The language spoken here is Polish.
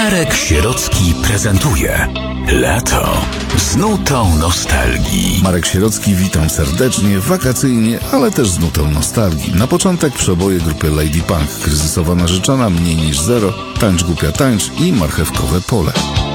Marek Sierocki prezentuje Lato z nutą nostalgii. Marek Sierocki, witam serdecznie, wakacyjnie, ale też z nutą nostalgii. Na początek przeboje grupy Lady Punk, Kryzysowa narzeczona, Mniej niż zero, Tańcz głupia tańcz i Marchewkowe pole.